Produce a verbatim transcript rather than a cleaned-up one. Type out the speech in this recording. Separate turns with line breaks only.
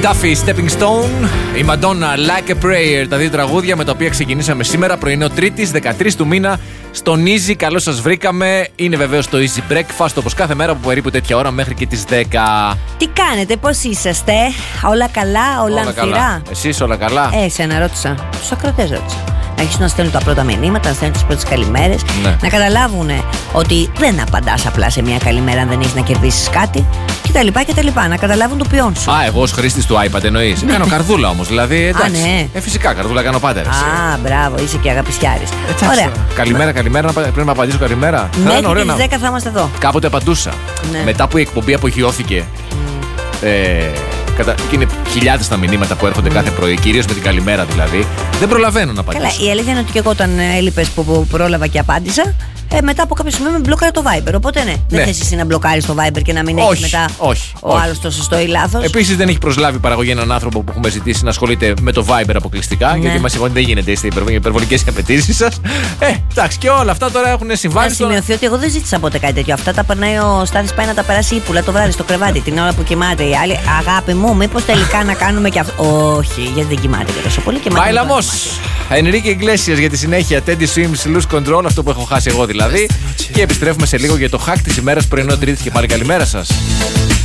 Duffy, Stepping Stone, η Madonna, Like a Prayer, τα δύο τραγούδια με τα οποία ξεκινήσαμε σήμερα, πρωινό Τρίτης, δεκατρείς του μήνα, στον Easy. Καλώς σας βρήκαμε. Είναι βεβαίως το Easy Breakfast, όπως κάθε μέρα από περίπου τέτοια ώρα μέχρι και τις δέκα.
Τι κάνετε, πώς είσαστε, όλα καλά, όλα ανθυρά?
Εσείς όλα καλά?
Ε, εσένα ρώτησα, τους ακροατές ρώτησα. Να αρχίσουν να στέλνουν τα πρώτα μηνύματα, να στέλνουν τις πρώτες καλημέρες,
ναι.
Να καταλάβουν ότι δεν απαντάς απλά σε μια καλημέρα αν δεν έχεις να κερδίσεις κάτι κτλ. κτλ. Να καταλάβουν το ποιόν σου.
Α, εγώ ως χρήστης του iPad εννοείς. Κάνω καρδούλα όμως, δηλαδή. Εντάξει.
Α, ναι.
Ε, φυσικά, καρδούλα κάνω πάντα.
Α, μπράβο, είσαι και αγαπησιάρης. Ωραία.
Καλημέρα, καλημέρα, πρέπει να απαντήσω καλημέρα.
Μέχρι τις δέκα θα είμαστε εδώ.
Κάποτε απαντούσα. Ναι. Μετά που η εκπομπή απογειώθηκε. Mm. Ε, Κατα... Και είναι χιλιάδες τα μηνύματα που έρχονται mm. κάθε πρωί, κυρίως με την καλημέρα δηλαδή. Δεν προλαβαίνω να απαντήσω.
Καλά, η αλήθεια είναι ότι και εγώ όταν έλειπες που πρόλαβα και απάντησα, ε, μετά από κάποιο σημείο με μπλοκάρει το Viber. Οπότε ναι, δεν
ναι.
θες εσύ να μπλοκάρεις το Viber και να μην έχεις μετά
όχι,
ο άλλος το σωστό ή λάθος.
Επίσης δεν έχει προσλάβει παραγωγή έναν άνθρωπο που έχουμε ζητήσει να ασχολείται με το Viber αποκλειστικά. Ναι. Γιατί μας είπαν ότι δεν γίνεται, είστε υπερβολικές απαιτήσεις σας. Ε, εντάξει, και όλα αυτά τώρα έχουν συμβάλει.
Να σημειωθεί ότι εγώ δεν ζήτησα ποτέ κάτι τέτοιο. Αυτά τα περνάει ο Στάθης, πάει να τα περάσει ύπουλα το βράδυ στο κρεβάτι την ώρα που κοιμάται. Η άλλη, αγάπη μου, μήπως τελικά να κάνουμε και αυτό. Όχι, γιατί δεν κοιμάται και τόσο πολύ.
Μπάιλαμος. Ενρίκε Ιγκλέσιας για τη συνέχεια. Teddy Swims, Lose Control, αυτό που έχω χάσει εγώ δηλαδή. Και επιστρέφουμε σε λίγο για το hack της ημέρας πρωινό Τρίτης και πάλι καλημέρα σας.